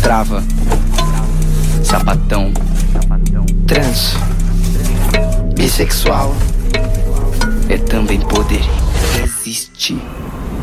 trava, sapatão, trans, bissexual é também poder. Resiste.